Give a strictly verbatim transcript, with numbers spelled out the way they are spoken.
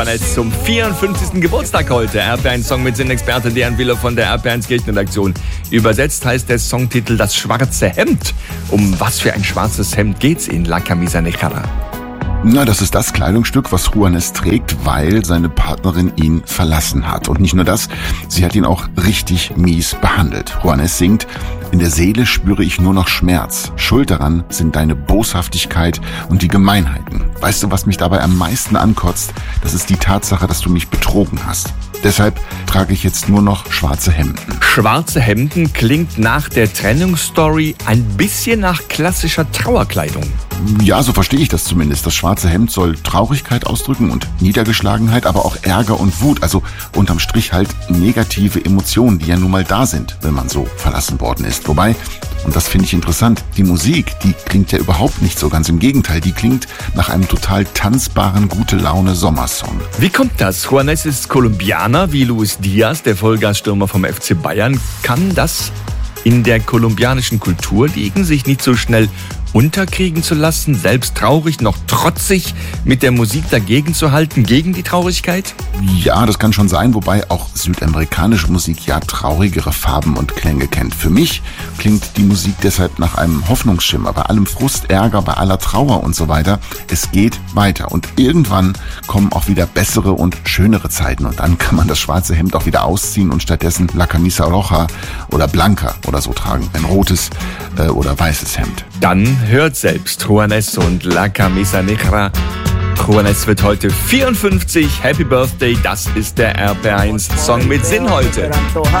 Juanes zum vierundfünfzigsten Geburtstag heute. R P eins Song mit Sinnexperte Dejan Willer von der R P eins Kirchenredaktion. Übersetzt heißt der Songtitel Das schwarze Hemd. Um was für ein schwarzes Hemd geht's in La Camisa Negra? Na, das ist das Kleidungsstück, was Juanes trägt, weil seine Partnerin ihn verlassen hat. Und nicht nur das, sie hat ihn auch richtig mies behandelt. Juanes singt: In der Seele spüre ich nur noch Schmerz. Schuld daran sind deine Boshaftigkeit und die Gemeinheiten. Weißt du, was mich dabei am meisten ankotzt? Das ist die Tatsache, dass du mich betrogen hast. Deshalb trage ich jetzt nur noch schwarze Hemden. Schwarze Hemden klingt nach der Trennungsstory ein bisschen nach klassischer Trauerkleidung. Ja, so verstehe ich das zumindest. Das schwarze Hemd soll Traurigkeit ausdrücken und Niedergeschlagenheit, aber auch Ärger und Wut. Also unterm Strich halt negative Emotionen, die ja nun mal da sind, wenn man so verlassen worden ist. Wobei, und das finde ich interessant, die Musik, die klingt ja überhaupt nicht so. Ganz im Gegenteil, die klingt nach einem total tanzbaren, Gute-Laune-Sommersong. Wie kommt das? Juanes ist Kolumbianer wie Luis Diaz, der Vollgasstürmer vom F C Bayern. Kann das in der kolumbianischen Kultur liegen, sich nicht so schnell unterkriegen zu lassen, selbst traurig, noch trotzig mit der Musik dagegen zu halten, gegen die Traurigkeit? Ja, das kann schon sein, wobei auch südamerikanische Musik ja traurigere Farben und Klänge kennt. Für mich klingt die Musik deshalb nach einem Hoffnungsschimmer, bei allem Frust, Ärger, bei aller Trauer und so weiter. Es geht weiter und irgendwann kommen auch wieder bessere und schönere Zeiten und dann kann man das schwarze Hemd auch wieder ausziehen und stattdessen La Camisa Roja oder Blanca oder so tragen, ein rotes äh, oder weißes Hemd. Dann hört selbst Juanes und La Camisa Negra. Juanes wird heute vierundfünfzig. Happy Birthday, das ist der R P eins Song mit Sinn heute.